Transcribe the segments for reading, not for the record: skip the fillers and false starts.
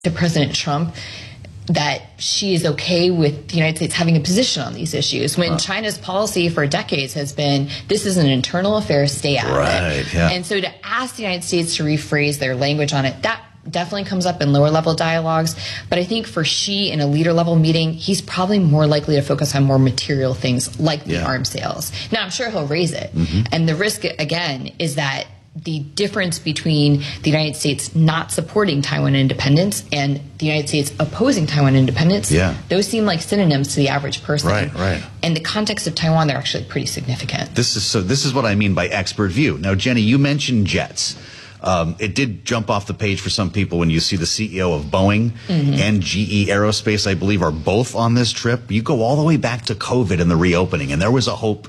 to President Trump that she is okay with the United States having a position on these issues, when China's policy for decades has been, this is an internal affair, stay out of it. Yeah. And so to ask the United States to rephrase their language on it, that definitely comes up in lower level dialogues. But I think for Xi in a leader level meeting, he's probably more likely to focus on more material things like the arms sales. Now, I'm sure he'll raise it. And the risk, again, is that the difference between the United States not supporting Taiwan independence and the United States opposing Taiwan independence, those seem like synonyms to the average person. Right. In the context of Taiwan, they're actually pretty significant. This is what I mean by expert view. Now, Jenny, you mentioned jets. It did jump off the page for some people when you see the CEO of Boeing and GE Aerospace, I believe, are both on this trip. You go all the way back to COVID and the reopening, and there was a hope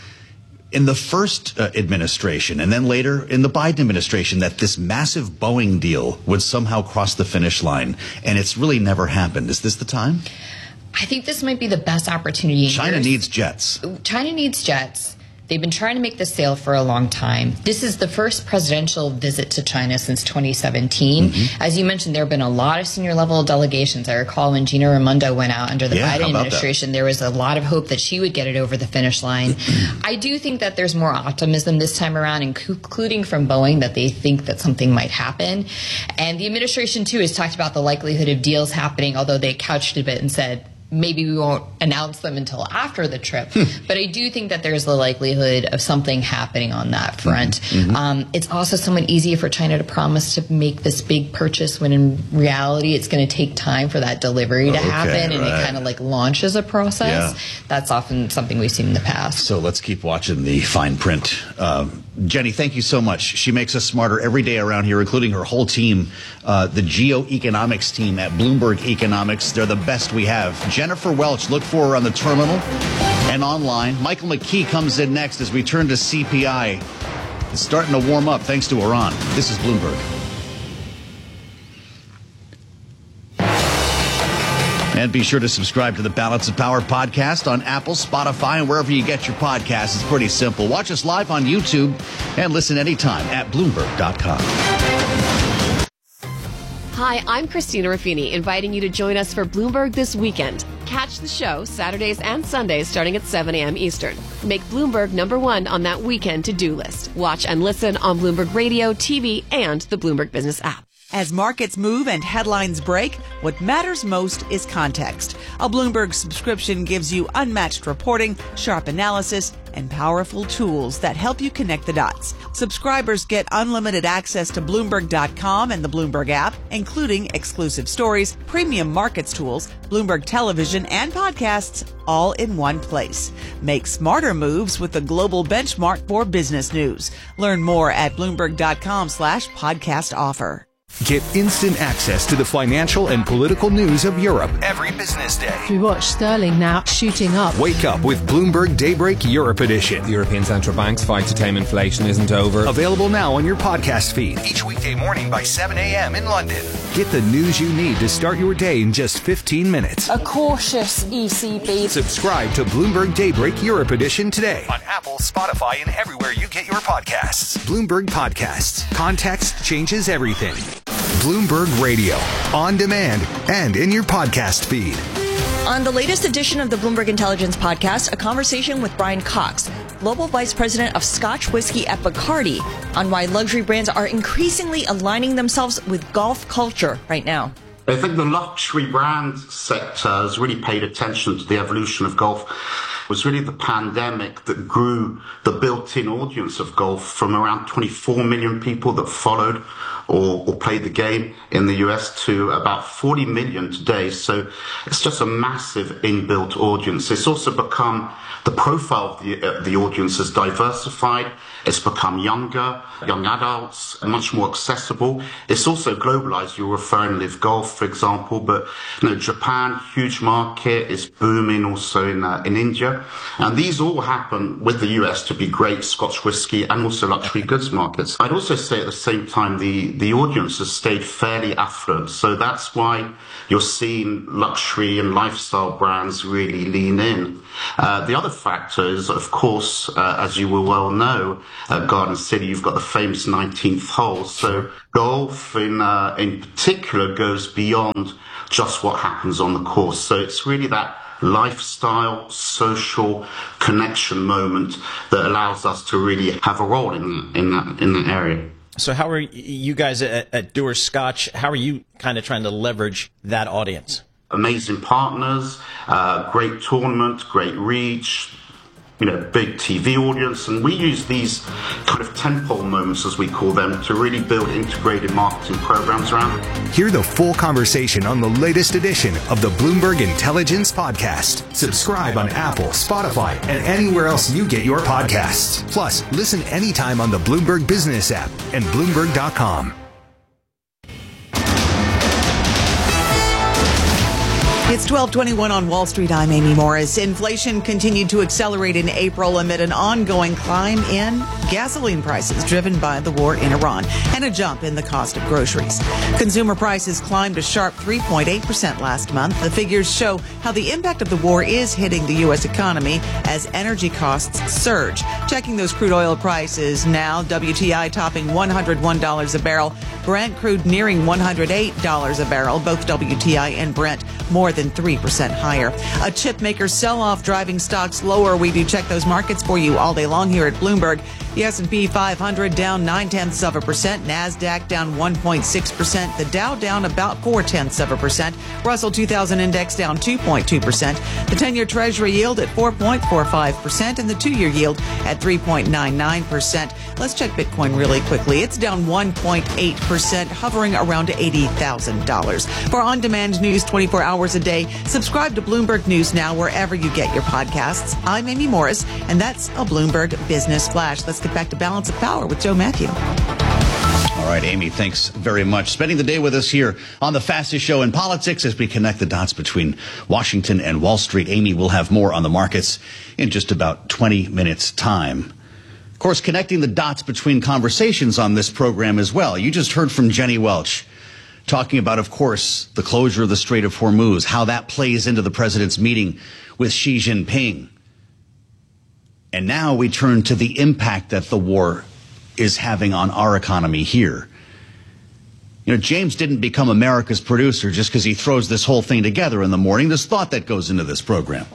in the first administration and then later in the Biden administration that this massive Boeing deal would somehow cross the finish line, and it's really never happened. Is this the time? I think this might be the best opportunity. China needs jets. China needs jets. They've been trying to make this sale for a long time. This is the first presidential visit to China since 2017. As you mentioned, there have been a lot of senior level delegations. I recall when Gina Raimondo went out under the Biden administration, there was a lot of hope that she would get it over the finish line. I do think that there's more optimism this time around, including from Boeing, that they think that something might happen. And the administration, too, has talked about the likelihood of deals happening, although they couched it a bit and said, maybe we won't announce them until after the trip. But I do think that there's the likelihood of something happening on that front. It's also somewhat easier for China to promise to make this big purchase when in reality it's going to take time for that delivery to happen, and it kind of like launches a process. That's often something we've seen in the past. So let's keep watching the fine print. Jenny, thank you so much. She makes us smarter every day around here, including her whole team, the geoeconomics team at Bloomberg Economics. They're the best we have. Jennifer Welch, look for her on the terminal and online. Michael McKee comes in next as we turn to CPI. It's starting to warm up thanks to Iran. This is Bloomberg. And be sure to subscribe to the Balance of Power podcast on Apple, Spotify, and wherever you get your podcasts. It's pretty simple. Watch us live on YouTube and listen anytime at Bloomberg.com. Hi, I'm Christina Ruffini, inviting you to join us for Bloomberg This Weekend. Catch the show Saturdays and Sundays starting at 7 a.m. Eastern. Make Bloomberg #1 on that weekend to-do list. Watch and listen on Bloomberg Radio, TV, and the Bloomberg Business app. As markets move and headlines break, what matters most is context. A Bloomberg subscription gives you unmatched reporting, sharp analysis, and powerful tools that help you connect the dots. Subscribers get unlimited access to Bloomberg.com and the Bloomberg app, including exclusive stories, premium markets tools, Bloomberg television, and podcasts, all in one place. Make smarter moves with the global benchmark for business news. Learn more at Bloomberg.com/podcast offer. Get instant access to the financial and political news of Europe every business day. We watch sterling now shooting up. Wake up with Bloomberg Daybreak Europe Edition. The European Central Bank's fight to tame inflation isn't over. Available now on your podcast feed each weekday morning by 7 a.m. in London. Get the news you need to start your day in just 15 minutes. A cautious ECB. Subscribe to Bloomberg Daybreak Europe Edition today on Apple, Spotify, and everywhere you get your podcasts. Bloomberg Podcasts. Context changes everything. Bloomberg Radio, on demand and in your podcast feed. On the latest edition of the Bloomberg Intelligence Podcast, a conversation with Brian Cox, Global Vice President of Scotch Whiskey at Bacardi, on why luxury brands are increasingly aligning themselves with golf culture right now. I think the luxury brand sector has really paid attention to the evolution of golf. It was really the pandemic that grew the built-in audience of golf from around 24 million people that followed or played the game in the US to about 40 million today. So it's just a massive inbuilt audience. It's also become, the profile of the audience has diversified. It's become younger, young adults, much more accessible. It's also globalized. You're referring Live Golf, for example, but Japan, huge market, is booming also in India. And these all happen with the US to be great Scotch whisky and also luxury goods markets. I'd also say at the same time, the the audience has stayed fairly affluent. So that's why you're seeing luxury and lifestyle brands really lean in. The other factor is, of course, as you will well know, at Garden City, you've got the famous 19th hole. So golf in particular goes beyond just what happens on the course. So it's really that lifestyle, social connection moment that allows us to really have a role in that area. So how are you guys at Dewar's Scotch, how are you kind of trying to leverage that audience? Amazing partners, great tournament, great reach, big TV audience, and we use these kind of tentpole moments, as we call them, to really build integrated marketing programs around it. Hear the full conversation on the latest edition of the Bloomberg Intelligence Podcast. Subscribe on Apple, Spotify, and anywhere else you get your podcasts. Plus, listen anytime on the Bloomberg Business app and Bloomberg.com. It's 12:21 on Wall Street. I'm Amy Morris. Inflation continued to accelerate in April amid an ongoing climb in gasoline prices driven by the war in Iran and a jump in the cost of groceries. Consumer prices climbed a sharp 3.8% last month. The figures show how the impact of the war is hitting the U.S. economy as energy costs surge. Checking those crude oil prices now, WTI topping $101 a barrel, Brent crude nearing $108 a barrel, both WTI and Brent more than 3% higher. A chip maker sell-off driving stocks lower. We do check those markets for you all day long here at Bloomberg. The S&P 500 down 0.9%. NASDAQ down 1.6%. The Dow down about 0.4%. Russell 2000 index down 2.2%. The 10-year Treasury yield at 4.45% and the 2-year yield at 3.99%. Let's check Bitcoin really quickly. It's down 1.8%, hovering around $80,000. For on-demand news 24 hours a day, subscribe to Bloomberg News Now wherever you get your podcasts. I'm Amy Morris, and that's a Bloomberg Business Flash. Let's get back to Balance of Power with Joe Matthew. All right, Amy, thanks very much. Spending the day with us here on the fastest show in politics as we connect the dots between Washington and Wall Street. Amy will have more on the markets in just about 20 minutes' time. Of course, connecting the dots between conversations on this program as well. You just heard from Jenny Welch talking about, of course, the closure of the Strait of Hormuz, how that plays into the president's meeting with Xi Jinping. And now we turn to the impact that the war is having on our economy here. James didn't become America's producer just because he throws this whole thing together in the morning. There's thought that goes into this program.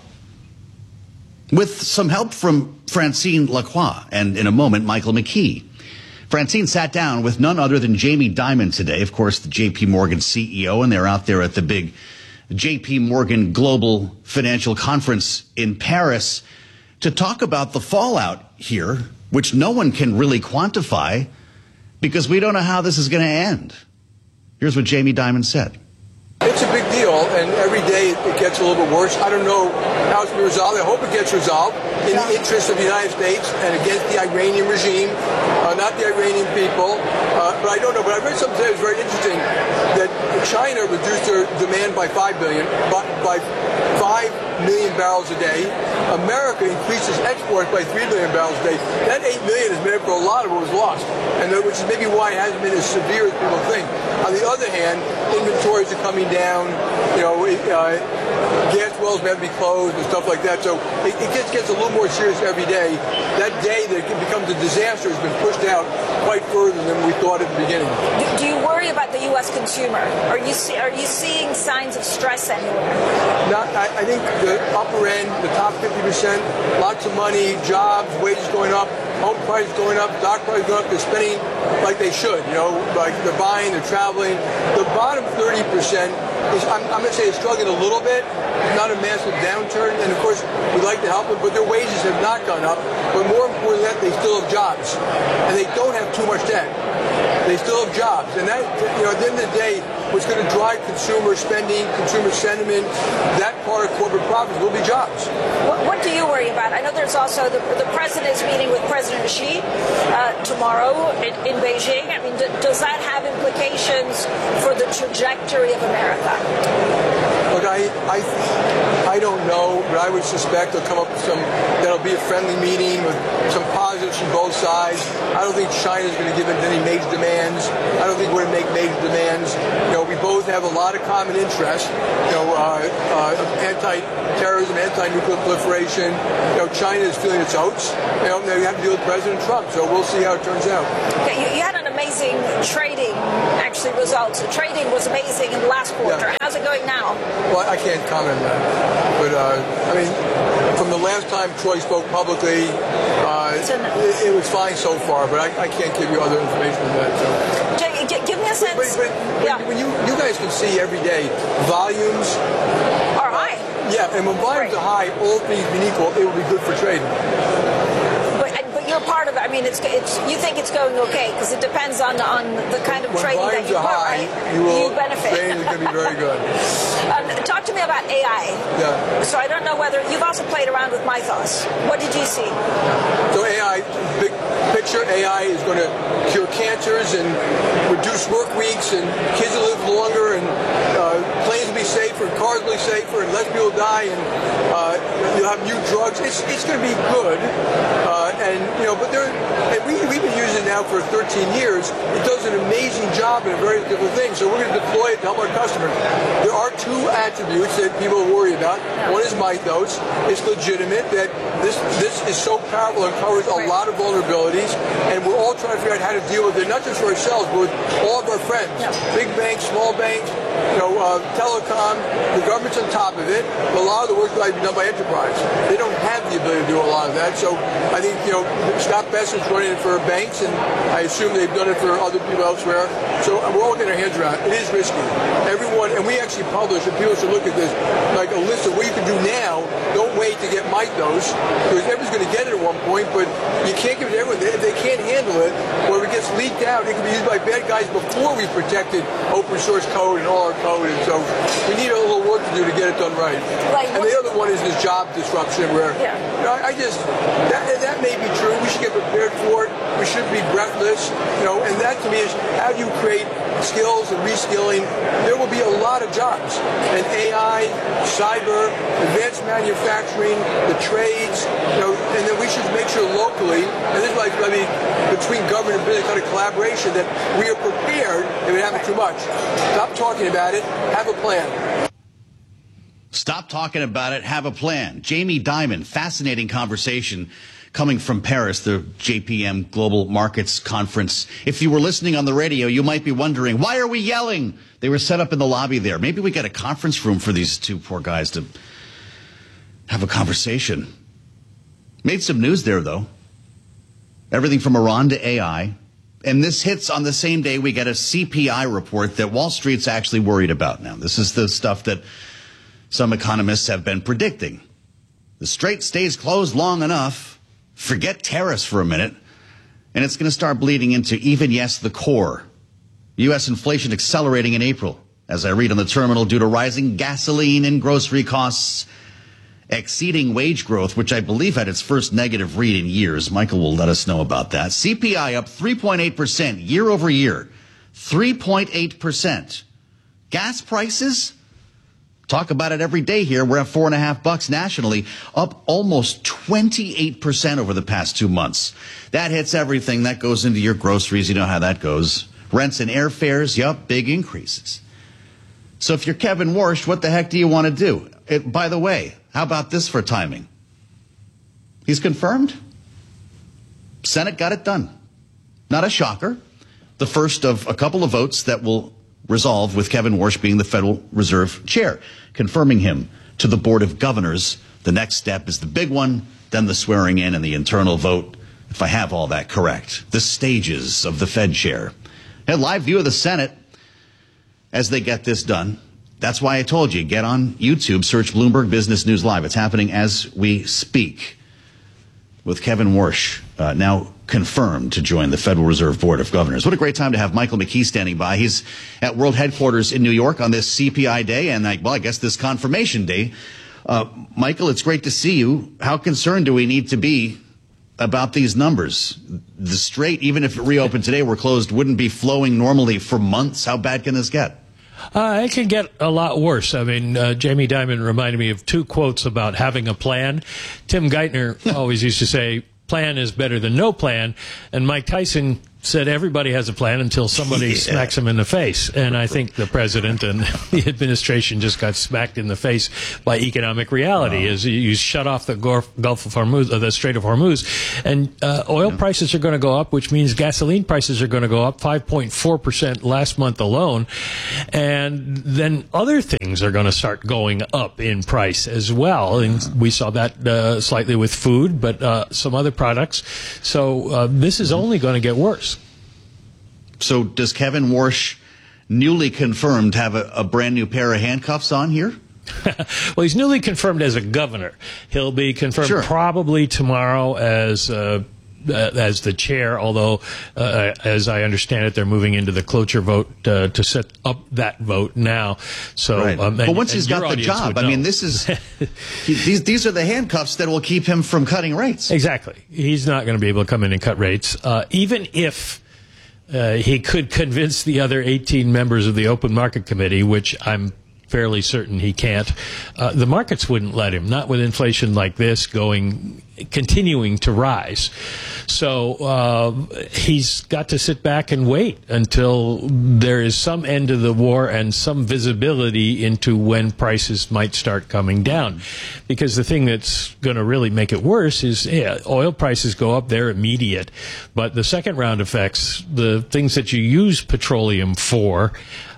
With some help from Francine Lacroix and, in a moment, Michael McKee. Francine sat down with none other than Jamie Dimon today, of course, the J.P. Morgan CEO, and they're out there at the big J.P. Morgan Global Financial Conference in Paris to talk about the fallout here, which no one can really quantify because we don't know how this is going to end. Here's what Jamie Dimon said. It's a big deal, and every day it gets a little bit worse. I don't know how it's going to be resolved. I hope it gets resolved in the interest of the United States and against the Iranian regime, not the Iranian people. But I don't know. But I read something today that was very interesting, that China reduced their demand by 5 million barrels a day. America increases exports by 3 million barrels a day. That 8 million has made up for a lot of what was lost, and which is maybe why it hasn't been as severe as people think. On the other hand, inventories are coming down. Gas wells may have to be closed and stuff like that. So it just gets a little more serious every day. That day that it becomes a disaster has been pushed out quite further than we thought at the beginning. Do you worry about the U.S. consumer? Are you seeing signs of stress anywhere? No, I think the upper end, the top 50%, lots of money, jobs, wages going up, home prices going up, stock prices going up. They're spending like they should. Like they're buying, they're traveling. The bottom 30% is, I'm going to say, it's struggling a little bit. It's not a massive downturn, and of course we'd like to help them, but their wages have not gone up. But more important than that, they still have jobs, and they don't have too much debt. They still have jobs, and that, at the end of the day, what's going to drive consumer spending, consumer sentiment, that part of corporate profits will be jobs. What do you worry about? I know there's also the president is meeting with President Xi tomorrow in Beijing. I mean, does that have implications for the trajectory of America? Look, I I don't know, but I would suspect they'll come up with that'll be a friendly meeting with some positives from both sides. I don't think China's going to give in to any major demands. I don't think we're going to make major demands. We both have a lot of common interests. Anti-terrorism, anti-nuclear proliferation. China is feeling its oats. Now you have to deal with President Trump, so we'll see how it turns out. Okay, you had an amazing trading, results. The trading was amazing in the last quarter. Yeah. How's it going now? Well, I can't comment on that. But, from the last time Troy spoke publicly, it was fine so far, but I can't give you other information than that. So. Jay, give me a sense. When you guys can see every day, volumes are high. Yeah, and when volumes are high, all things being equal, it will be good for trading. But you're part of it. You think it's going okay because it depends on the kind of trading that you put, right? You benefit. Trading is going to be very good. Talk to me about AI. Yeah. So I don't know whether you've also played around with Mythos. What did you see? So AI, big picture, AI is going to cure cancers and reduce work weeks, and kids will live longer, and planes will be safer, and cars will be safer, and less people die, and you'll have new drugs. It's going to be good. But we've been using it now for 13 years. It does an amazing job in various different things. So we're going to deploy it to help our customers. There are two attributes that people worry about. One is Mythos. It's legitimate that this is so powerful and covers a lot of vulnerabilities, and we're all trying to figure out how to deal with it, not just for ourselves, but with all of our friends. Yeah. Big banks, small banks, telecom, the government's on top of it. But a lot of the work will be done by enterprise. They don't have the ability to do a lot of that. So I think, Scott Bessett's running it for banks, and I assume they've done it for other people elsewhere. So we're all getting our hands around it. It is risky. Everyone, and we actually publish, and people should look at this, like a list of what you can do now. Don't wait to get Mythos, because everyone's going to get it at one point, but you can't give it to everyone. If they can't handle it, or if it gets leaked out, it can be used by bad guys before we protected open source code and all our code. And so we need a little work to do to get it done right. And the other one is this job disruption, where that may be true. We should get prepared for it. We shouldn't be breathless, and that to me is how do you create skills and reskilling. There will be a lot of jobs, and AI, cyber, advanced manufacturing, the trades, and then we should make sure locally, and this is between government and business kind of collaboration, that we are prepared if it happens too much. Stop talking about it, have a plan. Stop talking about it, have a plan. Jamie Dimon, fascinating conversation coming from Paris, the JPM Global Markets Conference. If you were listening on the radio, you might be wondering, why are we yelling? They were set up in the lobby there. Maybe we get a conference room for these two poor guys to have a conversation. Made some news there, though. Everything from Iran to AI. And this hits on the same day we get a CPI report that Wall Street's actually worried about now. This is the stuff that some economists have been predicting. The strait stays closed long enough. Forget tariffs for a minute, and it's going to start bleeding into even, yes, the core. U.S. inflation accelerating in April, as I read on the terminal, due to rising gasoline and grocery costs, exceeding wage growth, which I believe had its first negative read in years. Michael will let us know about that. CPI up 3.8% year over year. 3.8%. Gas prices? Talk about it every day here. We're at $4.50 nationally, up almost 28% over the past 2 months. That hits everything. That goes into your groceries. You know how that goes. Rents and airfares, yup, big increases. So if you're Kevin Warsh, what the heck do you want to do? By the way, how about this for timing? He's confirmed. Senate got it done. Not a shocker. The first of a couple of votes that will resolve with Kevin Warsh being the Federal Reserve Chair, confirming him to the Board of Governors. The next step is the big one, then the swearing in and the internal vote, if I have all that correct. The stages of the Fed Chair. And live view of the Senate as they get this done. That's why I told you, get on YouTube, search Bloomberg Business News Live. It's happening as we speak with Kevin Warsh now confirmed to join the Federal Reserve Board of Governors. What a great time to have Michael McKee standing by. He's at World Headquarters in New York on this CPI day and, I guess this confirmation day. Michael, it's great to see you. How concerned do we need to be about these numbers? The strait, even if it reopened today, we're closed, wouldn't be flowing normally for months. How bad can this get? It can get a lot worse. I mean, Jamie Dimon reminded me of two quotes about having a plan. Tim Geithner always used to say, plan is better than no plan. And Mike Tyson said everybody has a plan until somebody smacks him in the face. And I think the president and the administration just got smacked in the face by economic reality as you shut off the Gulf of Hormuz, the Strait of Hormuz. And oil prices are going to go up, which means gasoline prices are going to go up 5.4% last month alone. And then other things are going to start going up in price as well. And we saw that slightly with food, but some other products. So this is only going to get worse. So does Kevin Warsh, newly confirmed, have a brand new pair of handcuffs on here? Well, he's newly confirmed as a governor. He'll be confirmed probably tomorrow as the chair, although, as I understand it, they're moving into the cloture vote to set up that vote now. So, but once he's got the job, I mean, this is these are the handcuffs that will keep him from cutting rates. Exactly. He's not going to be able to come in and cut rates, even if he could convince the other 18 members of the Open Market Committee, which I'm fairly certain he can't. The markets wouldn't let him, not with inflation like this continuing to rise. So he's got to sit back and wait until there is some end to the war and some visibility into when prices might start coming down. Because the thing that's going to really make it worse is oil prices go up, they're immediate. But the second round effects, the things that you use petroleum for,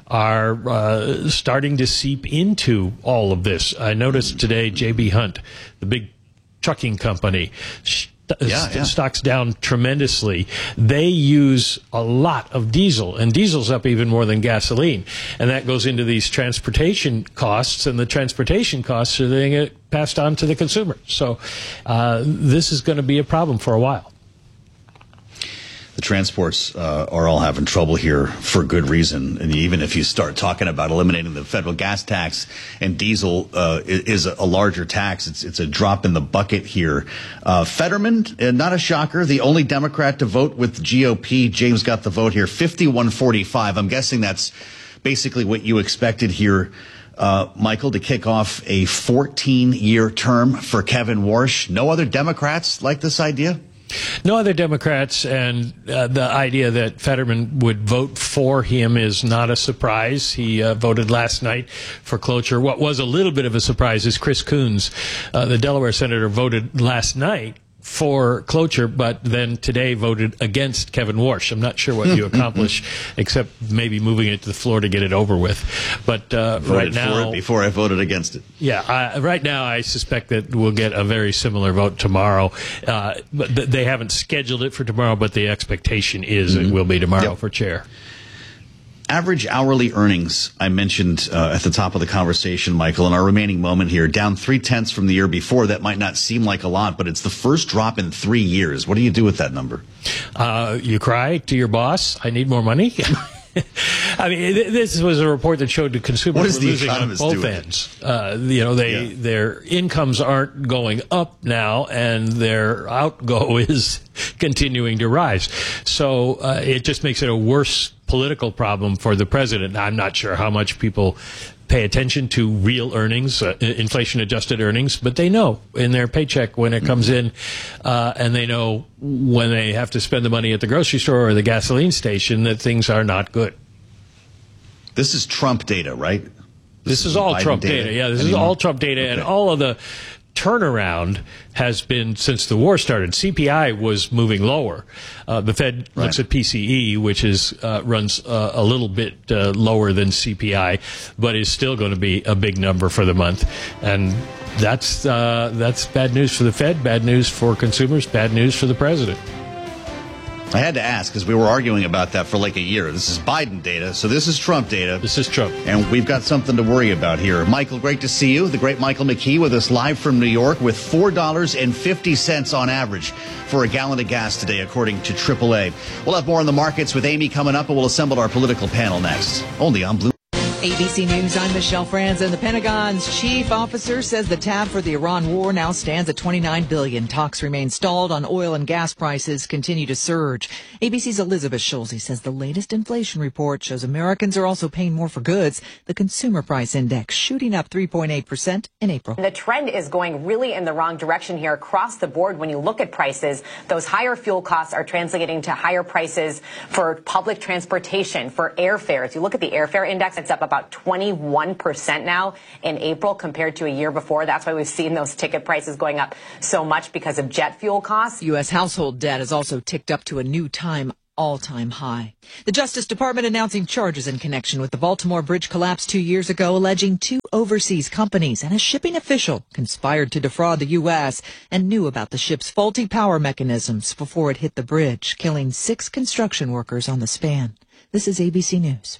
are starting to seep into all of this. I noticed today J.B. Hunt, the big trucking company, stock's down tremendously. They use a lot of diesel, and diesel's up even more than gasoline. And that goes into these transportation costs, and the transportation costs are then get passed on to the consumer. So this is going to be a problem for a while. The transports are all having trouble here for good reason. And even if you start talking about eliminating the federal gas tax, and diesel is a larger tax, it's a drop in the bucket here. Fetterman, not a shocker, the only Democrat to vote with GOP. James got the vote here, 51-45. I'm guessing that's basically what you expected here, Michael, to kick off a 14-year term for Kevin Warsh. No other Democrats like this idea? No other Democrats, and the idea that Fetterman would vote for him is not a surprise. He voted last night for cloture. What was a little bit of a surprise is Chris Coons, the Delaware senator, voted last night for cloture, but then today voted against Kevin Warsh. I'm not sure what you accomplish, except maybe moving it to the floor to get it over with. But right now, for it before I voted against it. Yeah, right now I suspect that we'll get a very similar vote tomorrow. But they haven't scheduled it for tomorrow, but the expectation is it will be tomorrow for chair. Average hourly earnings, I mentioned at the top of the conversation, Michael, in our remaining moment here, down 0.3 from the year before. That might not seem like a lot, but it's the first drop in 3 years. What do you do with that number? You cry to your boss, I need more money. I mean, this was a report that showed the consumers were losing on both ends. Their incomes aren't going up now, and their outgo is continuing to rise. So it just makes it a worse political problem for the president. I'm not sure how much people pay attention to real earnings, inflation-adjusted earnings, but they know in their paycheck when it comes in, and they know when they have to spend the money at the grocery store or the gasoline station that things are not good. This is Trump data, right? This is all Trump data. Yeah, this is all Trump data, and all of the turnaround has been since the war started. CPI was moving lower. The Fed looks at PCE, which is runs a little bit lower than CPI, but is still going to be a big number for the month. And that's bad news for the Fed, bad news for consumers, bad news for the president. I had to ask because we were arguing about that for like a year. This is Biden data, so this is Trump data. This is Trump. And we've got something to worry about here. Michael, great to see you. The great Michael McKee with us live from New York with $4.50 on average for a gallon of gas today, according to AAA. We'll have more on the markets with Amy coming up, and we'll assemble our political panel next. Only on Bloomberg. ABC News, I'm Michelle Franz, and the Pentagon's chief officer says the tab for the Iran war now stands at $29 billion. Talks remain stalled on oil and gas prices continue to surge. ABC's Elizabeth Schulze says the latest inflation report shows Americans are also paying more for goods. The Consumer Price Index shooting up 3.8% in April. The trend is going really in the wrong direction here across the board. When you look at prices, those higher fuel costs are translating to higher prices for public transportation, for airfares. You look at the airfare index, it's up about 21% now in April compared to a year before. That's why we've seen those ticket prices going up so much because of jet fuel costs. U.S. household debt has also ticked up to a new all-time high. The Justice Department announcing charges in connection with the Baltimore Bridge collapse 2 years ago, alleging 2 overseas companies and a shipping official conspired to defraud the U.S. and knew about the ship's faulty power mechanisms before it hit the bridge, killing 6 construction workers on the span. This is ABC News.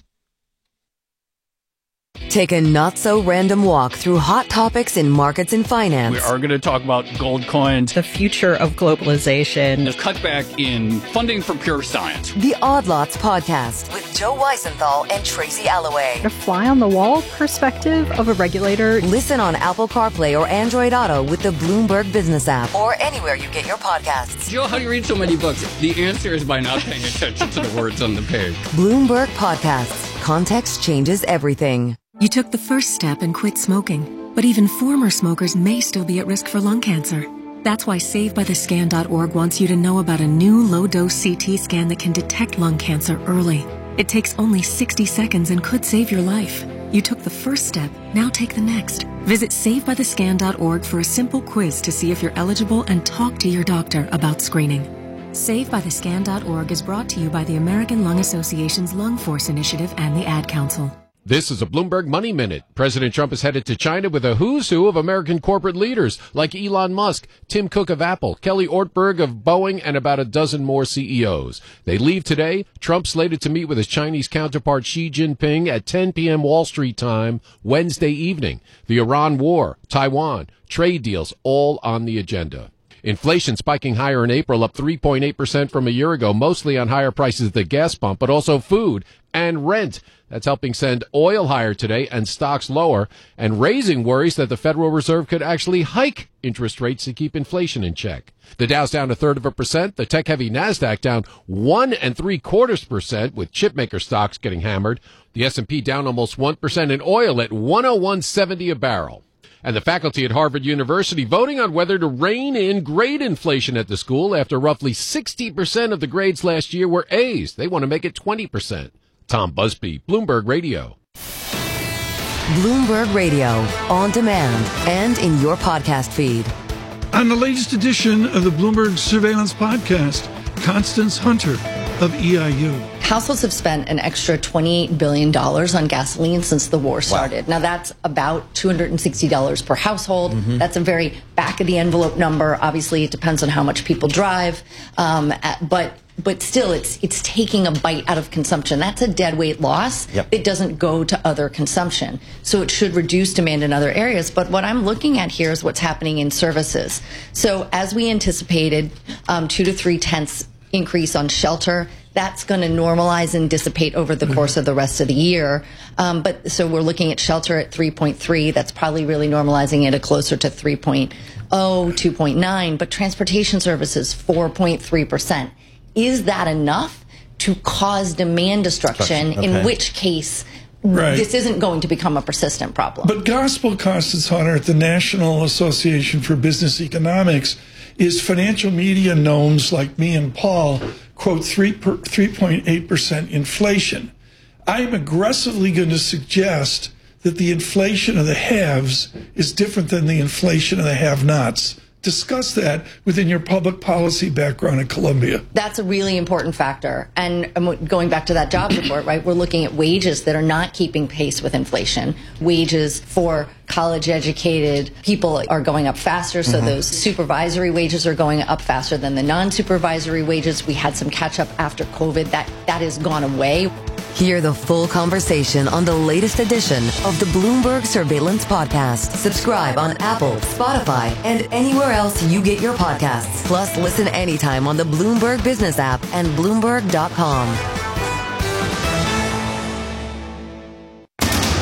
Take a not-so-random walk through hot topics in markets and finance. We are going to talk about gold coins, the future of globalization, the cutback in funding for pure science. The Odd Lots Podcast with Joe Weisenthal and Tracy Alloway. The fly-on-the-wall perspective of a regulator. Listen on Apple CarPlay or Android Auto with the Bloomberg Business app or anywhere you get your podcasts. Joe, how do you read so many books? The answer is by not paying attention to the words on the page. Bloomberg Podcasts. Context changes everything. You took the first step and quit smoking, but even former smokers may still be at risk for lung cancer. That's why SaveByTheScan.org wants you to know about a new low-dose CT scan that can detect lung cancer early. It takes only 60 seconds and could save your life. You took the first step, now take the next. Visit SaveByTheScan.org for a simple quiz to see if you're eligible and talk to your doctor about screening. SaveByTheScan.org is brought to you by the American Lung Association's Lung Force Initiative and the Ad Council. This is a Bloomberg Money Minute. President Trump is headed to China with a who's who of American corporate leaders like Elon Musk, Tim Cook of Apple, Kelly Ortberg of Boeing, and about a dozen more CEOs. They leave today. Trump slated to meet with his Chinese counterpart Xi Jinping at 10 p.m. Wall Street time Wednesday evening. The Iran war, Taiwan, trade deals, all on the agenda. Inflation spiking higher in April, up 3.8% from a year ago, mostly on higher prices at the gas pump, but also food and rent. That's helping send oil higher today and stocks lower, and raising worries that the Federal Reserve could actually hike interest rates to keep inflation in check. The Dow's down 0.33%, the tech-heavy NASDAQ down 1.75%, with chipmaker stocks getting hammered. The S&P down almost 1%, and oil at $101.70 a barrel. And the faculty at Harvard University voting on whether to rein in grade inflation at the school after roughly 60% of the grades last year were A's. They want to make it 20%. Tom Busby, Bloomberg Radio. Bloomberg Radio, on demand and in your podcast feed. On the latest edition of the Bloomberg Surveillance Podcast, Constance Hunter of EIU. Households have spent an extra $28 billion on gasoline since the war started. Wow. Now, that's about $260 per household. Mm-hmm. That's a very back-of-the-envelope number. Obviously, it depends on how much people drive. But still, it's taking a bite out of consumption. That's a deadweight loss. Yep. It doesn't go to other consumption. So it should reduce demand in other areas. But what I'm looking at here is what's happening in services. So as we anticipated, 2 to 3 tenths increase on shelter. That's going to normalize and dissipate over the course of the rest of the year. But so we're looking at shelter at 3.3. That's probably really normalizing it at closer to 3.0, 2.9. But transportation services, 4.3%. Is that enough to cause demand destruction, okay, in which case this isn't going to become a persistent problem? But gospel Constance Hunter at the National Association for Business Economics is financial media gnomes like me and Paul quote 3.8% inflation. I'm aggressively going to suggest that the inflation of the haves is different than the inflation of the have-nots. Discuss that within your public policy background at Columbia. That's a really important factor. And going back to that jobs report, right, we're looking at wages that are not keeping pace with inflation. Wages for college-educated people are going up faster, so those supervisory wages are going up faster than the non-supervisory wages. We had some catch-up after COVID. That has gone away. Hear the full conversation on the latest edition of the Bloomberg Surveillance Podcast. Subscribe on Apple, Spotify, and anywhere else you get your podcasts. Plus, listen anytime on the Bloomberg Business app and Bloomberg.com.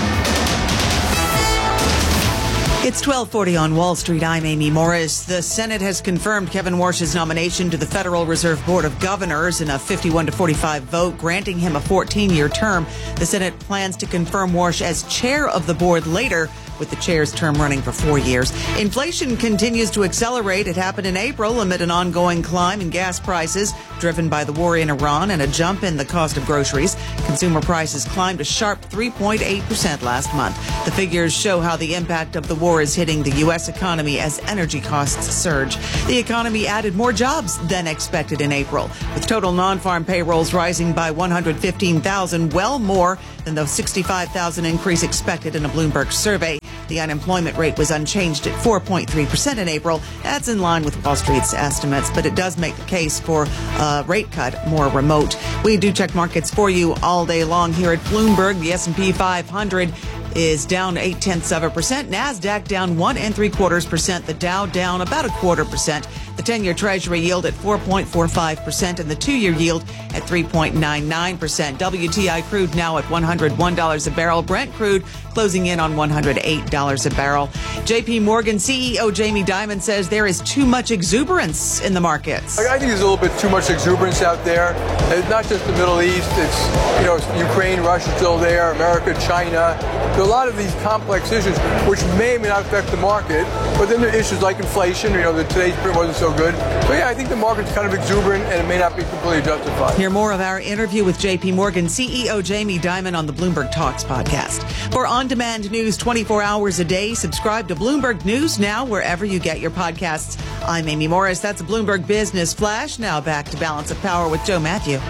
It's 12:40 on Wall Street. I'm Amy Morris. The Senate has confirmed Kevin Warsh's nomination to the Federal Reserve Board of Governors in a 51-45 vote, granting him a 14-year term. The Senate plans to confirm Warsh as chair of the board later, with the chair's term running for 4 years. Inflation continues to accelerate. It happened in April amid an ongoing climb in gas prices, driven by the war in Iran and a jump in the cost of groceries. Consumer prices climbed a sharp 3.8% last month. The figures show how the impact of the war is hitting the U.S. economy as energy costs surge. The economy added more jobs than expected in April, with total non-farm payrolls rising by 115,000, well more than the 65,000 increase expected in a Bloomberg survey. The unemployment rate was unchanged at 4.3% in April. That's in line with Wall Street's estimates, but it does make the case for a rate cut more remote. We do check markets for you all day long here at Bloomberg. The S&P 500 is down 0.8%. NASDAQ down 1 3/4%. The Dow down about 0.25%. The 10-year Treasury yield at 4.45% and the 2-year yield at 3.99%. WTI crude now at $101 a barrel. Brent crude closing in on $108 a barrel. JP Morgan CEO Jamie Dimon says there is too much exuberance in the markets. I think there's a little bit too much exuberance out there. It's not just the Middle East. It's, Ukraine, Russia still there, America, China. There are a lot of these complex issues which may or may not affect the market. But then there are issues like inflation. Today's print wasn't so good. So yeah, I think the market's kind of exuberant and it may not be completely justified. Hear more of our interview with JP Morgan CEO Jamie Dimon on the Bloomberg Talks podcast. For on-demand news 24 hours a day, subscribe to Bloomberg News now wherever you get your podcasts. I'm Amy Morris. That's a Bloomberg Business Flash. Now back to Balance of Power with Joe Matthew.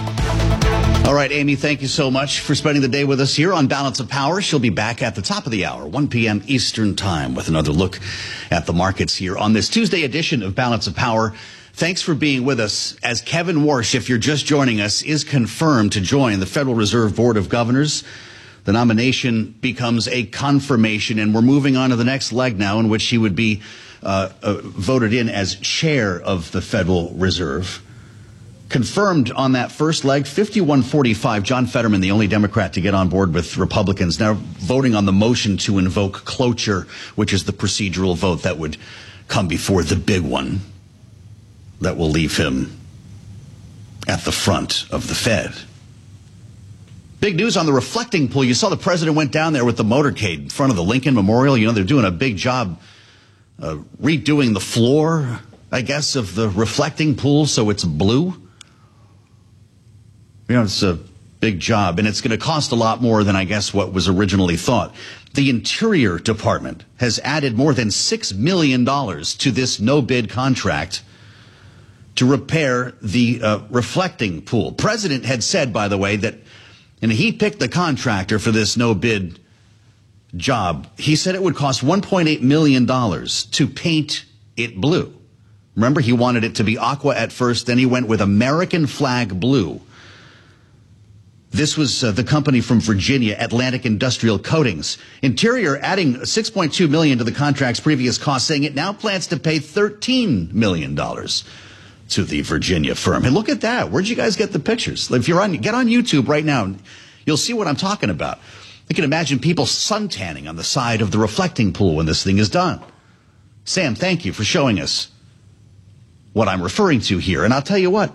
All right, Amy, thank you so much for spending the day with us here on Balance of Power. She'll be back at the top of the hour, 1 p.m. Eastern Time, with another look at the markets here on this Tuesday edition of Balance of Power. Thanks for being with us as Kevin Warsh, if you're just joining us, is confirmed to join the Federal Reserve Board of Governors. The nomination becomes a confirmation, and we're moving on to the next leg now in which he would be voted in as chair of the Federal Reserve. Confirmed on that first leg, 51-45, John Fetterman, the only Democrat to get on board with Republicans, now voting on the motion to invoke cloture, which is the procedural vote that would come before the big one that will leave him at the front of the Fed. Big news on the reflecting pool. You saw the president went down there with the motorcade in front of the Lincoln Memorial. They're doing a big job redoing the floor, I guess, of the reflecting pool so it's blue. It's a big job, and it's going to cost a lot more than, I guess, what was originally thought. The Interior Department has added more than $6 million to this no-bid contract to repair the reflecting pool. President had said, by the way, that he picked the contractor for this no-bid job. He said it would cost $1.8 million to paint it blue. Remember, he wanted it to be aqua at first, then he went with American flag blue. This was the company from Virginia, Atlantic Industrial Coatings. Interior adding $6.2 million to the contract's previous cost, saying it now plans to pay $13 million to the Virginia firm. Hey, look at that. Where'd you guys get the pictures? If you're get on YouTube right now, you'll see what I'm talking about. You can imagine people suntanning on the side of the reflecting pool when this thing is done. Sam, thank you for showing us what I'm referring to here. And I'll tell you what.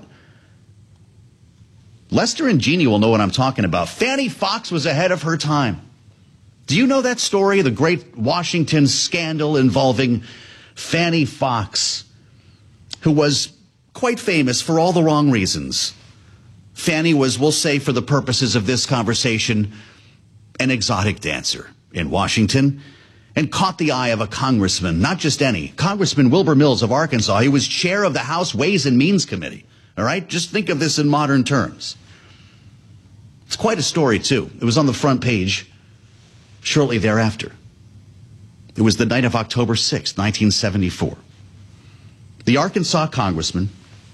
Lester and Jeannie will know what I'm talking about. Fannie Fox was ahead of her time. Do you know that story, the great Washington scandal involving Fannie Fox, who was quite famous for all the wrong reasons? Fannie was, we'll say for the purposes of this conversation, an exotic dancer in Washington, and caught the eye of a congressman, not just any, Congressman Wilbur Mills of Arkansas. He was chair of the House Ways and Means Committee. All right, just think of this in modern terms. It's quite a story, too. It was on the front page shortly thereafter. It was the night of October 6, 1974. The Arkansas congressman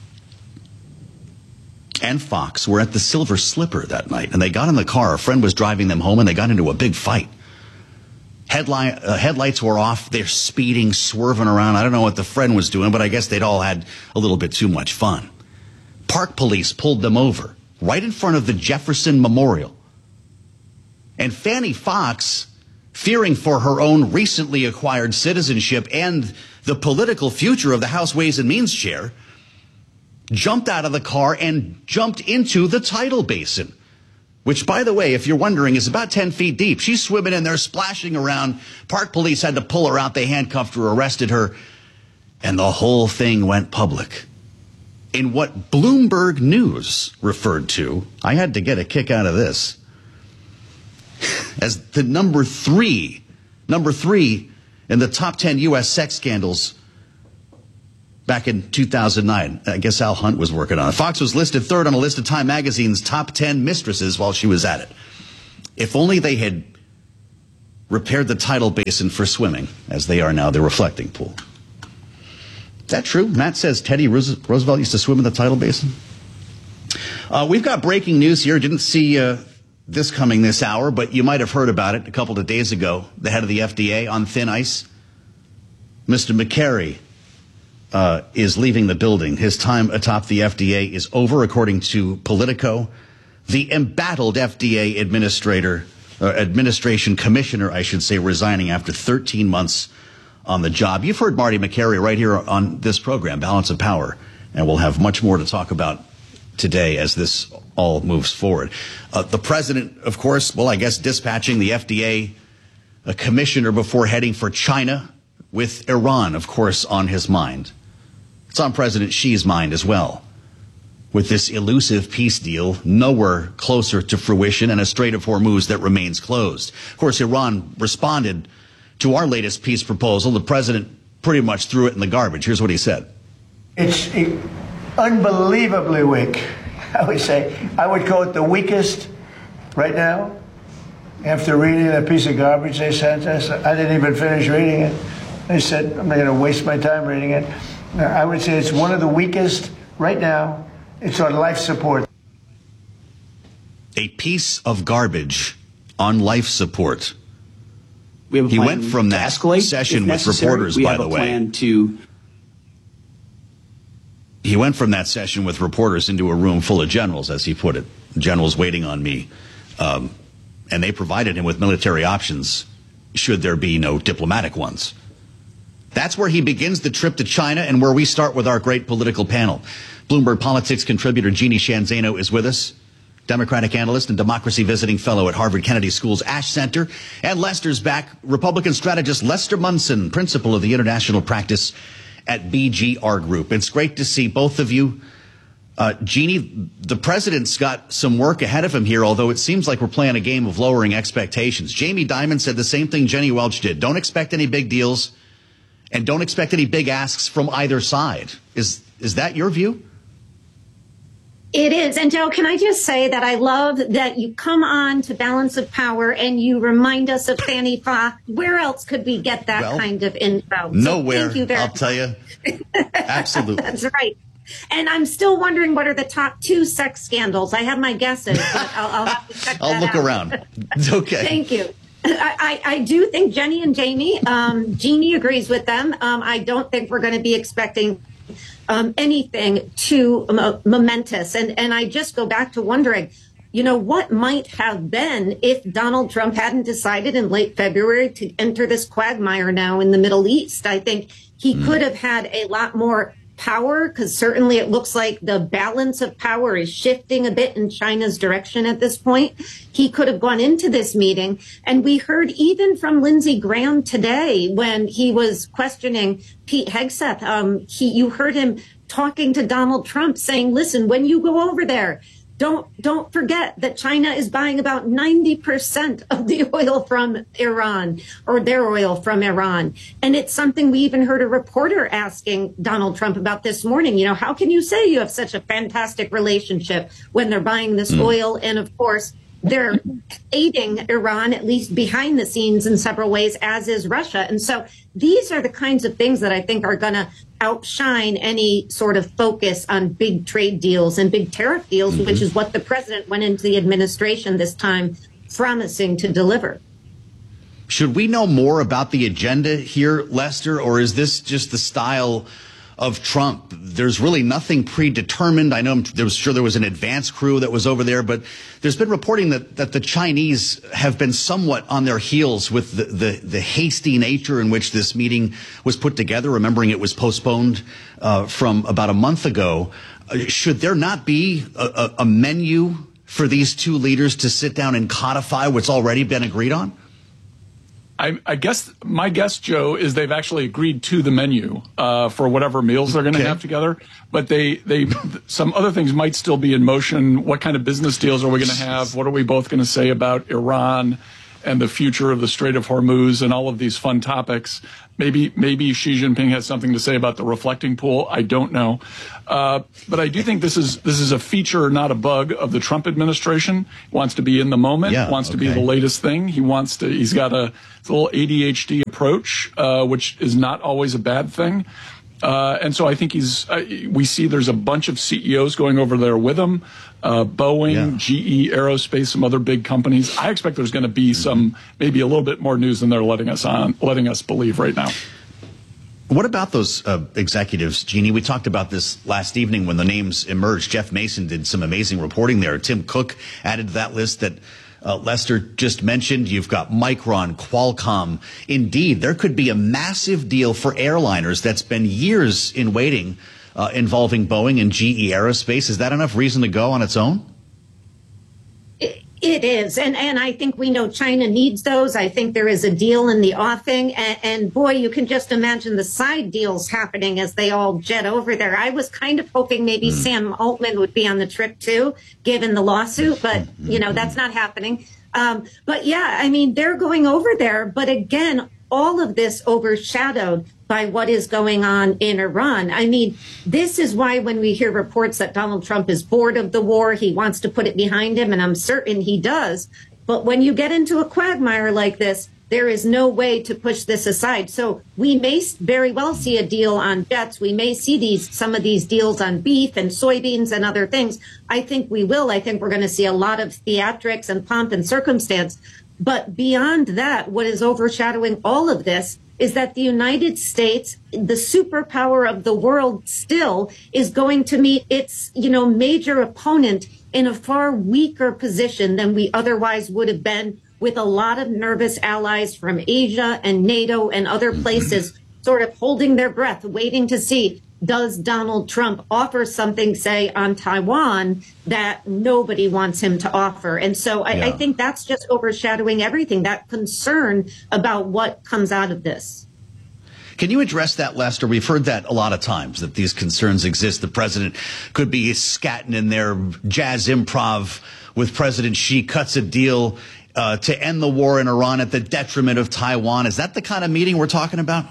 and Fox were at the Silver Slipper that night, and they got in the car. A friend was driving them home, and they got into a big fight. Headlights were off. They're speeding, swerving around. I don't know what the friend was doing, but I guess they'd all had a little bit too much fun. Park police pulled them over right in front of the Jefferson Memorial. And Fannie Fox fearing for her own recently acquired citizenship and the political future of the House Ways and Means chair, jumped out of the car and jumped into the tidal basin, which, by the way, if you're wondering, is about 10 feet deep. She's swimming in there, splashing around. Park police had to pull her out. They handcuffed her, arrested her, and the whole thing went public. In what Bloomberg News referred to, I had to get a kick out of this, as the number three in the top 10 U.S. sex scandals back in 2009. I guess Al Hunt was working on it. Fox was listed third on a list of Time Magazine's top 10 mistresses while she was at it. If only they had repaired the tidal basin for swimming, as they are now the reflecting pool. Is that true? Matt says Teddy Roosevelt used to swim in the tidal basin. We've got breaking news here. Didn't see this coming this hour, but you might have heard about it a couple of days ago. The head of the FDA on thin ice, Mr. McCary, is leaving the building. His time atop the FDA is over, according to Politico. The embattled FDA administration commissioner, I should say, resigning after 13 months on the job. You've heard Marty McCary right here on this program, Balance of Power, and we'll have much more to talk about today as this all moves forward. The president, of course, well, I guess dispatching the FDA commissioner before heading for China, with Iran, of course, on his mind. It's on President Xi's mind as well, with this elusive peace deal nowhere closer to fruition and a Strait of Hormuz that remains closed. Of course, Iran responded to our latest peace proposal. The president pretty much threw it in the garbage. Here's what he said. It's unbelievably weak, I would say. I would call it the weakest right now. After reading that piece of garbage they sent us, I didn't even finish reading it. They said, I'm not going to waste my time reading it. I would say it's one of the weakest right now. It's on life support. A piece of garbage on life support. We have a he plan went from to that escalate session if with reporters, we by have the a way. Plan to He went from that session with reporters into a room full of generals, as he put it. Generals waiting on me. And they provided him with military options should there be no diplomatic ones. That's where he begins the trip to China and where we start with our great political panel. Bloomberg Politics contributor Jeannie Sheehan Zaino is with us, Democratic analyst and democracy visiting fellow at Harvard Kennedy School's Ash Center. And Lester's back, Republican strategist Lester Munson, principal of the international practice at BGR Group. It's great to see both of you. Jeannie, the president's got some work ahead of him here, although it seems like we're playing a game of lowering expectations. Jamie Dimon said the same thing Jenny Welch did. Don't expect any big deals. And don't expect any big asks from either side. Is that your view? It is. And Joe, can I just say that I love that you come on to Balance of Power and you remind us of Fannie Fox. Where else could we get that kind of info? Nowhere, thank you very I'll much. tell you. Absolutely. That's right. And I'm still wondering what are the top 2 sex scandals. I have my guesses, but I'll have to check that out. I'll look around. Okay. Thank you. I do think Jenny and Jamie, Jeannie agrees with them. I don't think we're going to be expecting anything too momentous. And I just go back to wondering, what might have been if Donald Trump hadn't decided in late February to enter this quagmire now in the Middle East. I think he could have had a lot more power, because certainly it looks like the balance of power is shifting a bit in China's direction at this point. He could have gone into this meeting, and we heard even from Lindsey Graham today when he was questioning Pete Hegseth. You heard him talking to Donald Trump saying, listen, when you go over there, don't forget that China is buying about 90% of the oil from Iran, or their oil from Iran. And it's something we even heard a reporter asking Donald Trump about this morning. How can you say you have such a fantastic relationship when they're buying this oil? And of course, they're aiding Iran, at least behind the scenes in several ways, as is Russia. And so these are the kinds of things that I think are going to outshine any sort of focus on big trade deals and big tariff deals, which is what the president went into the administration this time promising to deliver. Should we know more about the agenda here, Lester, or is this just the style of Trump. There's really nothing predetermined. I know there was an advance crew that was over there, but there's been reporting that the Chinese have been somewhat on their heels with the hasty nature in which this meeting was put together, remembering it was postponed from about a month ago. Should there not be a menu for these two leaders to sit down and codify what's already been agreed on? I guess my guess, Joe, is they've actually agreed to the menu for whatever meals they're going to have together. But they some other things might still be in motion. What kind of business deals are we going to have? What are we both going to say about Iran and the future of the Strait of Hormuz and all of these fun topics? Maybe Xi Jinping has something to say about the reflecting pool. I don't know. But I do think this is a feature, not a bug, of the Trump administration. He wants to be in the moment, wants to be the latest thing. He's got a little ADHD approach, which is not always a bad thing. And so I think we see there's a bunch of CEOs going over there with him, Boeing, GE Aerospace, some other big companies. I expect there's going to be maybe a little bit more news than they're letting us believe right now. What about those executives, Jeannie? We talked about this last evening when the names emerged. Jeff Mason did some amazing reporting there. Tim Cook added to that list that Lester just mentioned. You've got Micron, Qualcomm. Indeed, there could be a massive deal for airliners that's been years in waiting involving Boeing and GE Aerospace. Is that enough reason to go on its own? It is. And I think we know China needs those. I think there is a deal in the offing. And boy, you can just imagine the side deals happening as they all jet over there. I was kind of hoping maybe Sam Altman would be on the trip too, given the lawsuit, but that's not happening. But yeah, I mean, they're going over there. But again, all of this overshadowed by what is going on in Iran. I mean, this is why when we hear reports that Donald Trump is bored of the war, he wants to put it behind him, and I'm certain he does. But when you get into a quagmire like this, there is no way to push this aside. So we may very well see a deal on jets. We may see some of these deals on beef and soybeans and other things. I think we will. I think we're going to see a lot of theatrics and pomp and circumstance. But beyond that, what is overshadowing all of this is that the United States, the superpower of the world, still is going to meet its, major opponent in a far weaker position than we otherwise would have been, with a lot of nervous allies from Asia and NATO and other places sort of holding their breath, waiting to see, does Donald Trump offer something, say, on Taiwan that nobody wants him to offer? And so I think that's just overshadowing everything, that concern about what comes out of this. Can you address that, Lester? We've heard that a lot of times, that these concerns exist. The president could be scatting in their jazz improv with President Xi, cuts a deal to end the war in Iran at the detriment of Taiwan. Is that the kind of meeting we're talking about?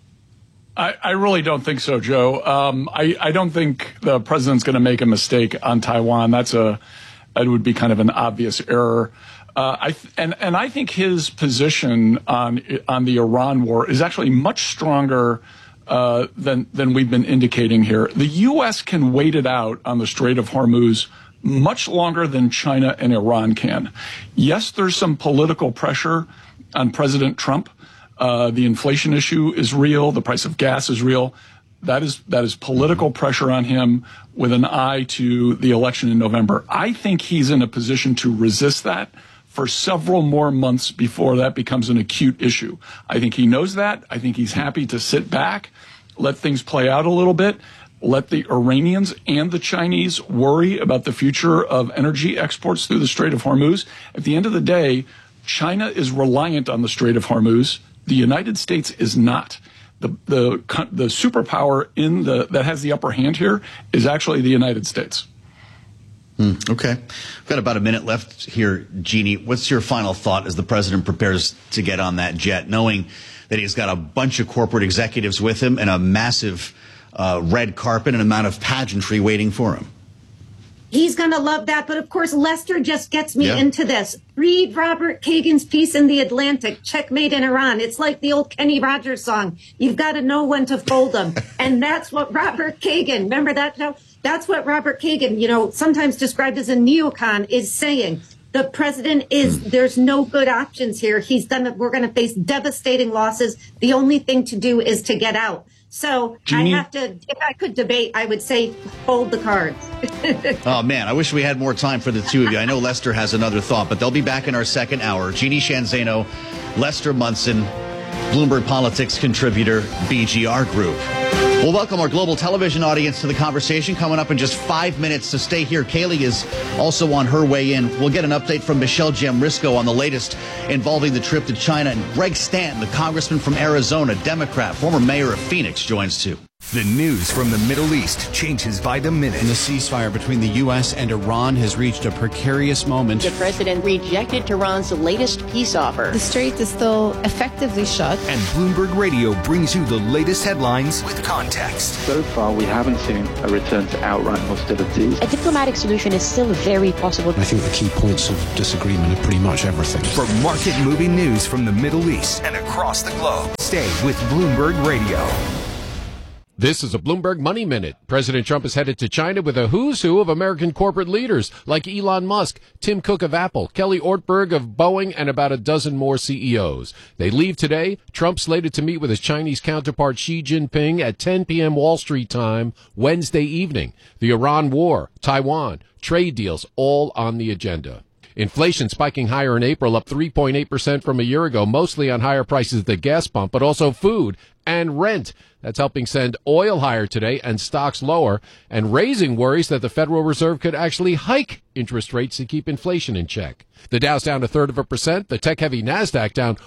I really don't think so, Joe. I don't think the president's going to make a mistake on Taiwan. That would be kind of an obvious error. I think his position on the Iran war is actually much stronger than we've been indicating here. The U.S. can wait it out on the Strait of Hormuz much longer than China and Iran can. Yes, there's some political pressure on President Trump. The inflation issue is real. The price of gas is real. That is political pressure on him with an eye to the election in November. I think he's in a position to resist that for several more months before that becomes an acute issue. I think he knows that. I think he's happy to sit back, let things play out a little bit, let the Iranians and the Chinese worry about the future of energy exports through the Strait of Hormuz. At the end of the day, China is reliant on the Strait of Hormuz. The United States is not. The superpower that has the upper hand here is actually the United States. Okay. We've got about a minute left here, Jeannie. What's your final thought as the president prepares to get on that jet, knowing that he's got a bunch of corporate executives with him and a massive red carpet and amount of pageantry waiting for him? He's going to love that. But of course, Lester just gets me into this. Read Robert Kagan's piece in The Atlantic, Checkmate in Iran. It's like the old Kenny Rogers song. You've got to know when to fold them. And that's what Robert Kagan, remember that show? That's what Robert Kagan, sometimes described as a neocon, is saying. The president is, there's no good options here. We're going to face devastating losses. The only thing to do is to get out. So Jeannie? if I could debate, I would say hold the cards. Oh, man, I wish we had more time for the two of you. I know Lester has another thought, but they'll be back in our second hour. Jeannie Shanzano, Lester Munson, Bloomberg Politics contributor, BGR Group. We'll welcome our global television audience to the conversation coming up in just 5 minutes, so stay here. Kaylee is also on her way in. We'll get an update from Michelle Jamrisco on the latest involving the trip to China. And Greg Stanton, the congressman from Arizona, Democrat, former mayor of Phoenix, joins too. The news from the Middle East changes by the minute. And the ceasefire between the U.S. and Iran has reached a precarious moment. The president rejected Tehran's latest peace offer. The strait is still effectively shut. And Bloomberg Radio brings you the latest headlines with context. So far, we haven't seen a return to outright hostilities. A diplomatic solution is still very possible. I think the key points of disagreement are pretty much everything. For market-moving news from the Middle East and across the globe, stay with Bloomberg Radio. This is a Bloomberg Money Minute. President Trump is headed to China with a who's who of American corporate leaders like Elon Musk, Tim Cook of Apple, Kelly Ortberg of Boeing, and about a dozen more CEOs. They leave today. Trump slated to meet with his Chinese counterpart Xi Jinping at 10 p.m. Wall Street time Wednesday evening. The Iran war, Taiwan, trade deals, all on the agenda. Inflation spiking higher in April, up 3.8% from a year ago, mostly on higher prices at the gas pump, but also food and rent. That's helping send oil higher today and stocks lower, and raising worries that the Federal Reserve could actually hike interest rates to keep inflation in check. The Dow's down 0.33%, the tech-heavy NASDAQ down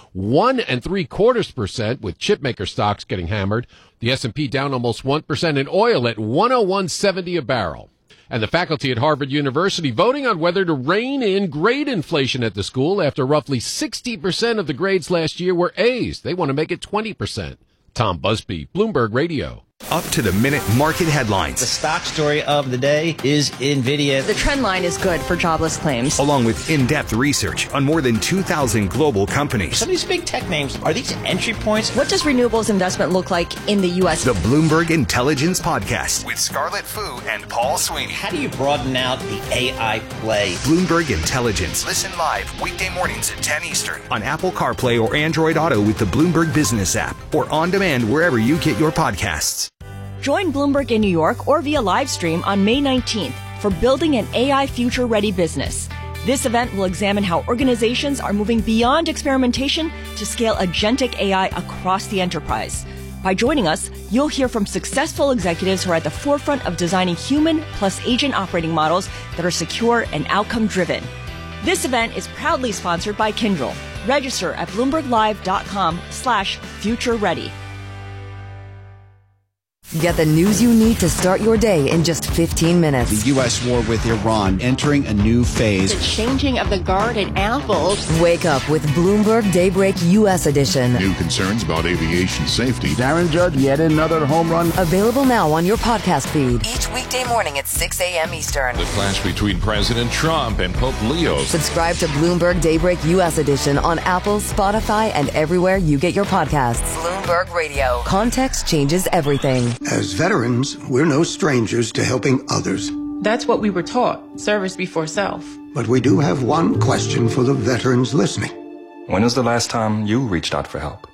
1.75%, with chipmaker stocks getting hammered. The S&P down almost 1%, and oil at $101.70 a barrel. And the faculty at Harvard University voting on whether to rein in grade inflation at the school after roughly 60% of the grades last year were A's. They want to make it 20%. Tom Busby, Bloomberg Radio. Up to the minute market headlines. The stock story of the day is NVIDIA. The trend line is good for jobless claims. Along with in-depth research on more than 2,000 global companies. Some of these big tech names, are these entry points? What does renewables investment look like in the U.S.? The Bloomberg Intelligence Podcast with Scarlett Fu and Paul Sweeney. How do you broaden out the AI play? Bloomberg Intelligence. Listen live weekday mornings at 10 Eastern on Apple CarPlay or Android Auto with the Bloomberg Business app or on demand wherever you get your podcasts. Join Bloomberg in New York or via live stream on May 19th for Building an AI Future-Ready Business. This event will examine how organizations are moving beyond experimentation to scale agentic AI across the enterprise. By joining us, you'll hear from successful executives who are at the forefront of designing human plus agent operating models that are secure and outcome-driven. This event is proudly sponsored by Kyndryl. Register at BloombergLive.com/future-ready. Get the news you need to start your day in just 15 minutes. The U.S. war with Iran entering a new phase. The changing of the guard at Apple. Wake up with Bloomberg Daybreak U.S. edition. New concerns about aviation safety. Darren Judge, yet another home run. Available now on your podcast feed. Each weekday morning at 6 a.m. Eastern. The clash between President Trump and Pope Leo. Subscribe to Bloomberg Daybreak U.S. edition on Apple, Spotify, and everywhere you get your podcasts. Bloomberg Radio. Context changes everything. As veterans, we're no strangers to helping others. That's what we were taught, service before self. But we do have one question for the veterans listening. When was the last time you reached out for help?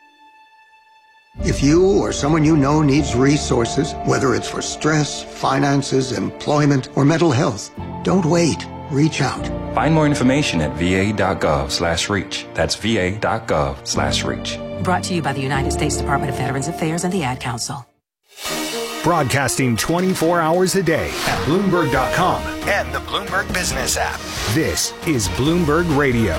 If you or someone you know needs resources, whether it's for stress, finances, employment, or mental health, don't wait. Reach out. Find more information at va.gov/reach. That's va.gov/reach. Brought to you by the United States Department of Veterans Affairs and the Ad Council. Broadcasting 24 hours a day at Bloomberg.com and the Bloomberg Business app. This is Bloomberg Radio.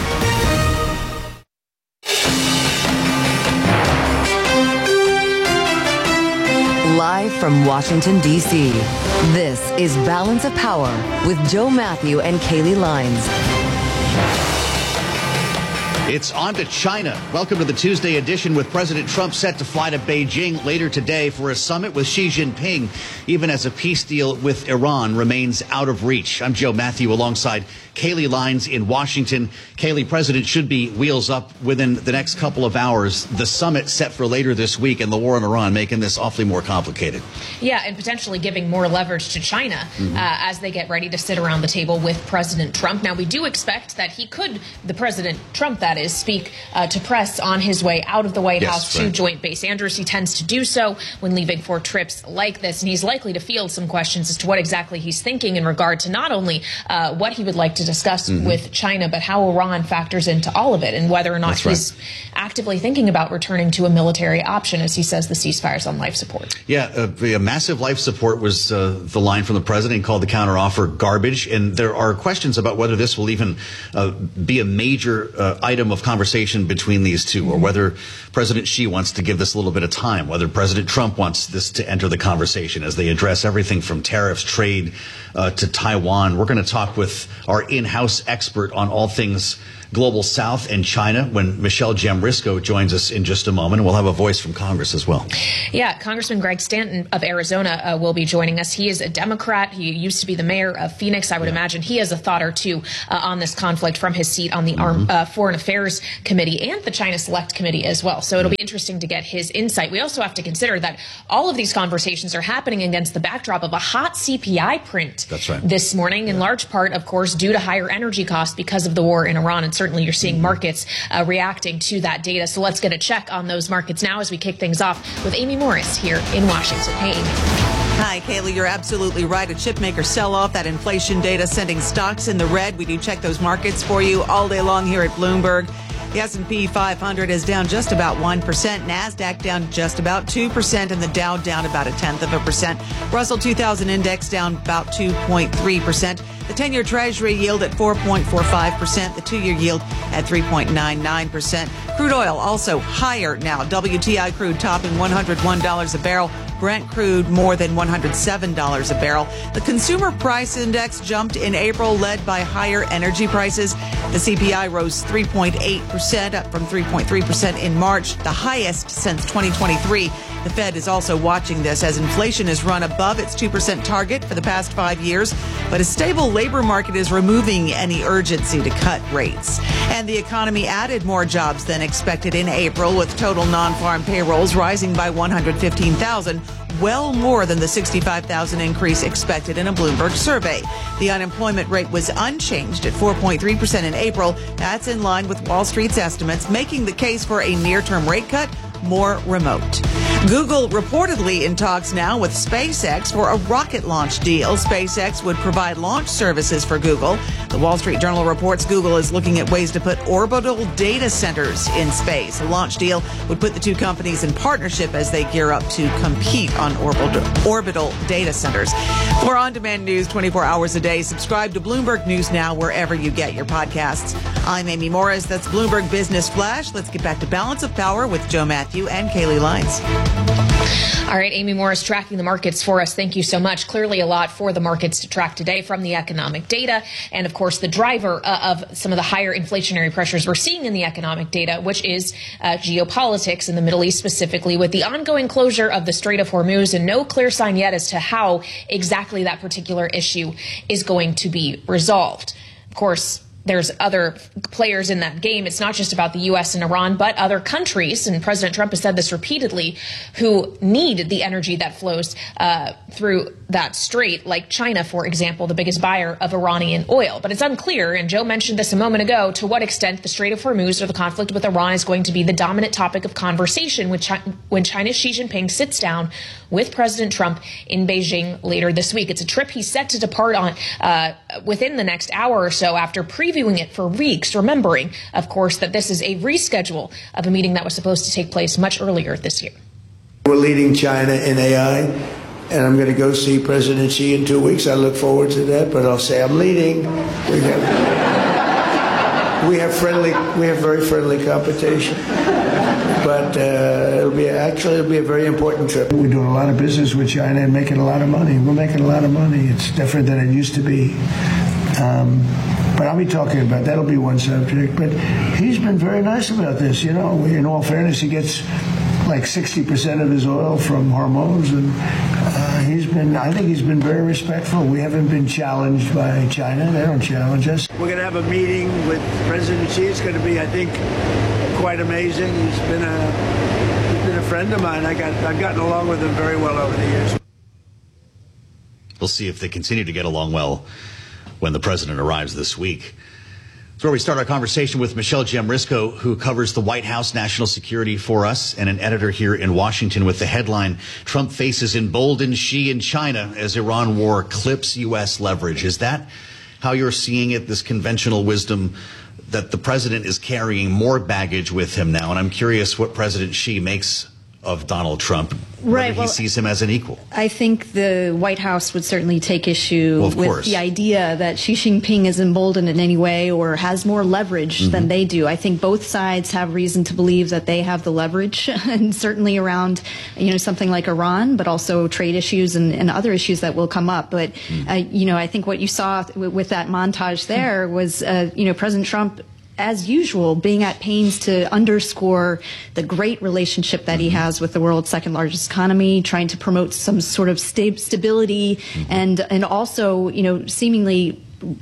Live from Washington, D.C., this is Balance of Power with Joe Matthew and Kaylee Lines. It's on to China. Welcome to the Tuesday edition with President Trump set to fly to Beijing later today for a summit with Xi Jinping, even as a peace deal with Iran remains out of reach. I'm Joe Matthew alongside Kaylee Lines in Washington. Kaylee, President should be wheels up within the next couple of hours. The summit set for later this week and the war in Iran making this awfully more complicated. Yeah, and potentially giving more leverage to China as they get ready to sit around the table with President Trump. Now, we do expect that he could, the President Trump, that is, speak to press on his way out of the White House to Joint Base Andrews. He tends to do so when leaving for trips like this, and he's likely to field some questions as to what exactly he's thinking in regard to not only what he would like to discuss with China, but how Iran factors into all of it and whether or not he's actively thinking about returning to a military option, as he says the ceasefire's on life support. Yeah, a massive life support was the line from the president. He called the counteroffer garbage, and there are questions about whether this will even be a major item of conversation between these two, or whether President Xi wants to give this a little bit of time, whether President Trump wants this to enter the conversation as they address everything from tariffs, trade, to Taiwan. We're going to talk with our in-house expert on all things Global South and China when Michelle Jamrisco joins us in just a moment. And we'll have a voice from Congress as well. Yeah, Congressman Greg Stanton of Arizona will be joining us. He is a Democrat. He used to be the mayor of Phoenix. I would imagine he has a thought or two on this conflict from his seat on the Foreign Affairs Committee and the China Select Committee as well. So it'll be interesting to get his insight. We also have to consider that all of these conversations are happening against the backdrop of a hot CPI print this morning, in large part, of course, due to higher energy costs because of the war in Iran. And certainly you're seeing markets reacting to that data. So let's get a check on those markets now as we kick things off with Amy Morris here in Washington. Hey, Amy. Hi, Kaylee. You're absolutely right. A chipmaker sell-off, that inflation data sending stocks in the red. We do check those markets for you all day long here at Bloomberg. The S&P 500 is down just about 1%. NASDAQ down just about 2%, and the Dow down about 0.1%. Russell 2000 index down about 2.3%. The 10-year Treasury yield at 4.45%. The 2-year yield at 3.99%. Crude oil also higher now. WTI crude topping $101 a barrel. Brent crude more than $107 a barrel. The Consumer Price Index jumped in April, led by higher energy prices. The CPI rose 3.8%, up from 3.3% in March, the highest since 2023. The Fed is also watching this as inflation has run above its 2% target for the past 5 years, but a stable labor market is removing any urgency to cut rates. And the economy added more jobs than expected in April, with total non-farm payrolls rising by 115,000, well more than the 65,000 increase expected in a Bloomberg survey. The unemployment rate was unchanged at 4.3% in April. That's in line with Wall Street's estimates, making the case for a near-term rate cut more remote. Google reportedly in talks now with SpaceX for a rocket launch deal. SpaceX would provide launch services for Google. The Wall Street Journal reports Google is looking at ways to put orbital data centers in space. A launch deal would put the two companies in partnership as they gear up to compete on orbital data centers. For on-demand news 24 hours a day, subscribe to Bloomberg News Now wherever you get your podcasts. I'm Amy Morris. That's Bloomberg Business Flash. Let's get back to Balance of Power with Joe Matthew and Kaylee Lines. All right, Amy Morris tracking the markets for us. Thank you so much. Clearly a lot for the markets to track today from the economic data. And of course, the driver of some of the higher inflationary pressures we're seeing in the economic data, which is geopolitics in the Middle East, specifically with the ongoing closure of the Strait of Hormuz and no clear sign yet as to how exactly that particular issue is going to be resolved. Of course, there's other players in that game. It's not just about the U.S. and Iran, but other countries, and President Trump has said this repeatedly, who need the energy that flows through that strait, like China, for example, the biggest buyer of Iranian oil. But it's unclear, and Joe mentioned this a moment ago, to what extent the Strait of Hormuz or the conflict with Iran is going to be the dominant topic of conversation when China's Xi Jinping sits down with President Trump in Beijing later this week. It's a trip he's set to depart on within the next hour or so after previewing it for weeks, remembering, of course, that this is a reschedule of a meeting that was supposed to take place much earlier this year. We're leading China in AI, and I'm going to go see President Xi in 2 weeks. I look forward to that, but I'll say I'm leading. We have very friendly competition. But it'll be a very important trip. We're doing a lot of business with China and making a lot of money. We're making a lot of money. It's different than it used to be. But I'll be talking about that'll be one subject. But he's been very nice about this. You know, in all fairness, he gets like 60% of his oil from Hormuz, and I think he's been very respectful. We haven't been challenged by China. They don't challenge us. We're going to have a meeting with President Xi. It's going to be, I think, quite amazing. He's been a friend of mine. I've gotten along with him very well over the years. We'll see if they continue to get along well when the president arrives this week. It's where we start our conversation with Michelle Jamrisko, who covers the White House national security for us, and an editor here in Washington, with the headline, Trump faces emboldened Xi in China as Iran war clips U.S. leverage. Is that how you're seeing it, this conventional wisdom that the president is carrying more baggage with him now? And I'm curious what President Xi makes of Donald Trump, whether he sees him as an equal. I think the White House would certainly take issue with the idea that Xi Jinping is emboldened in any way or has more leverage than they do. I think both sides have reason to believe that they have the leverage, and certainly around, something like Iran, but also trade issues and other issues that will come up. But, I think what you saw with that montage there was, President Trump, as usual, being at pains to underscore the great relationship that he has with the world's second largest economy, trying to promote some sort of stability and also, seemingly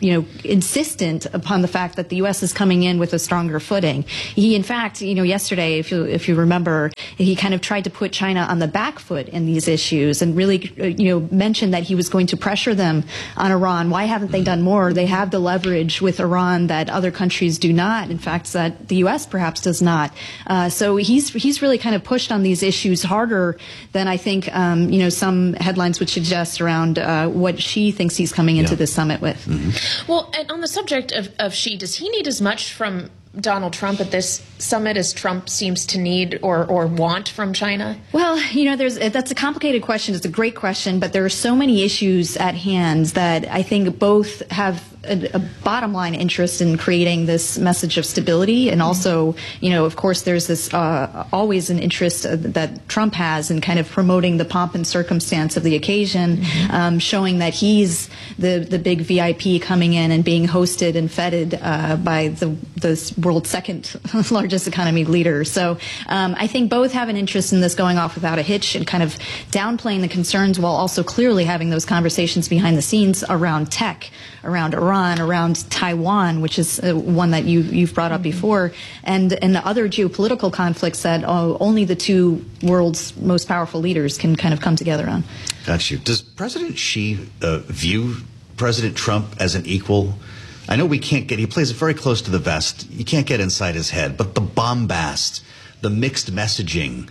insistent upon the fact that the U.S. is coming in with a stronger footing. He, in fact, yesterday, if you remember, he kind of tried to put China on the back foot in these issues and really, mentioned that he was going to pressure them on Iran. Why haven't they done more? They have the leverage with Iran that other countries do not. In fact, that the U.S. perhaps does not. So he's really kind of pushed on these issues harder than I think, some headlines would suggest around what Xi thinks he's coming into this summit with. Well, and on the subject of Xi, does he need as much from Donald Trump at this summit as Trump seems to need or want from China? Well, that's a complicated question. It's a great question, but there are so many issues at hand that I think both have a bottom line interest in creating this message of stability, and also, of course, there's this always an interest that Trump has in kind of promoting the pomp and circumstance of the occasion, showing that he's the big VIP coming in and being hosted and feted by the world's second largest economy leader. So I think both have an interest in this going off without a hitch and kind of downplaying the concerns while also clearly having those conversations behind the scenes around tech, around Iran, around Taiwan, which is one that you've brought up before, and the other geopolitical conflicts that only the two world's most powerful leaders can kind of come together on. Got you. Does President Xi view President Trump as an equal? I know he plays it very close to the vest. You can't get inside his head, but the bombast, the mixed messaging,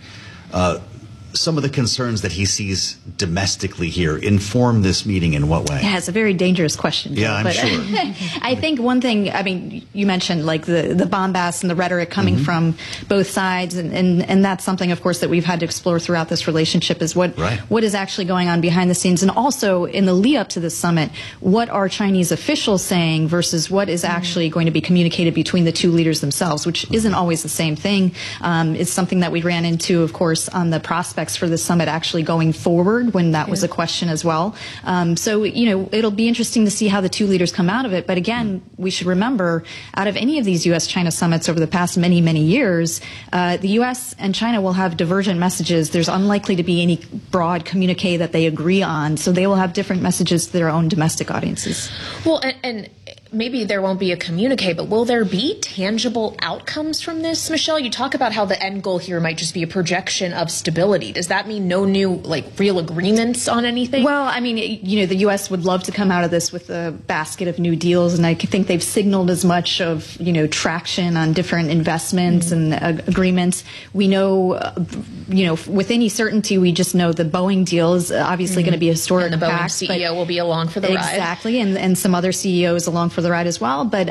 some of the concerns that he sees domestically here inform this meeting in what way? Yeah, it's a very dangerous question. Yeah, I'm sure. I think one thing, you mentioned like the bombast and the rhetoric coming from both sides, and that's something, of course, that we've had to explore throughout this relationship is what is actually going on behind the scenes, and also in the lead up to this summit, what are Chinese officials saying versus what is actually going to be communicated between the two leaders themselves, which isn't always the same thing. It's something that we ran into, of course, on the prospects for the summit actually going forward when that was a question as well. So, it'll be interesting to see how the two leaders come out of it. But again, we should remember, out of any of these U.S.-China summits over the past many, many years, the U.S. and China will have divergent messages. There's unlikely to be any broad communique that they agree on. So they will have different messages to their own domestic audiences. Well, and maybe there won't be a communique, but will there be tangible outcomes from this, Michelle? You talk about how the end goal here might just be a projection of stability. Does that mean no new, real agreements on anything? Well, the U.S. would love to come out of this with a basket of new deals, and I think they've signaled as much of, traction on different investments and agreements. We know, with any certainty, we just know the Boeing deal is obviously going to be a historic and the Boeing pact, CEO will be along for the ride. Exactly, and some other CEOs along for the ride as well. But,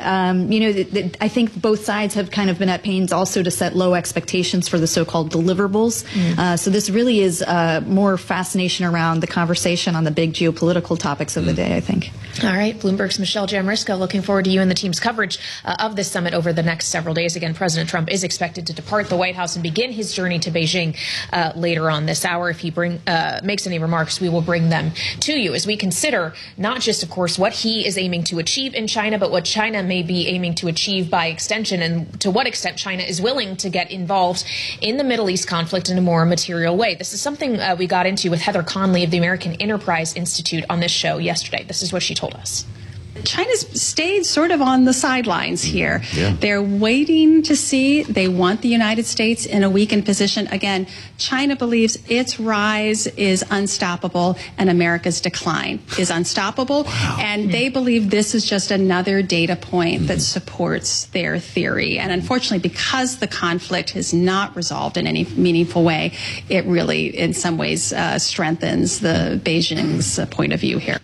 I think both sides have kind of been at pains also to set low expectations for the so-called deliverables. So this really is more fascination around the conversation on the big geopolitical topics of the day, I think. All right. Bloomberg's Michelle Jamrisko, looking forward to you and the team's coverage of this summit over the next several days. Again, President Trump is expected to depart the White House and begin his journey to Beijing later on this hour. If he makes any remarks, we will bring them to you as we consider not just, of course, what he is aiming to achieve in China, China, but what China may be aiming to achieve by extension, and to what extent China is willing to get involved in the Middle East conflict in a more material way. This is something we got into with Heather Conley of the American Enterprise Institute on this show yesterday. This is what she told us. China's stayed sort of on the sidelines here. Yeah. They're waiting to see. They want the United States in a weakened position. Again, China believes its rise is unstoppable and America's decline is unstoppable. Wow. And they believe this is just another data point that supports their theory. And unfortunately, because the conflict is not resolved in any meaningful way, it really, in some ways, strengthens the Beijing's point of view here.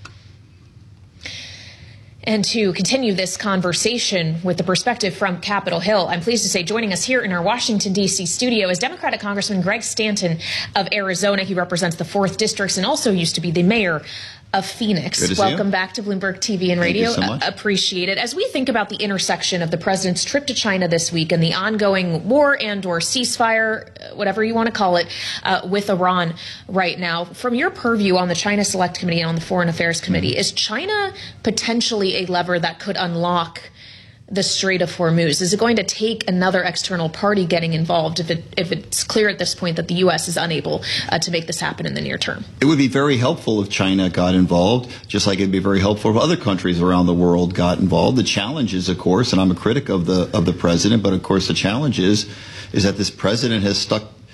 And to continue this conversation with the perspective from Capitol Hill, I'm pleased to say joining us here in our Washington, D.C. studio is Democratic Congressman Greg Stanton of Arizona. He represents the 4th District and also used to be the mayor of Phoenix. Welcome back to Bloomberg TV and Radio. Thank you so much. Appreciate it. As we think about the intersection of the president's trip to China this week and the ongoing war and or ceasefire, whatever you want to call it, with Iran right now, from your purview on the China Select Committee and on the Foreign Affairs Committee, is China potentially a lever that could unlock the Strait of Hormuz? Is it going to take another external party getting involved if it's clear at this point that the U.S. is unable to make this happen in the near term? It would be very helpful if China got involved, just like it'd be very helpful if other countries around the world got involved. The challenge is, of course, and I'm a critic of the president, but of course the challenge is that this president has stuck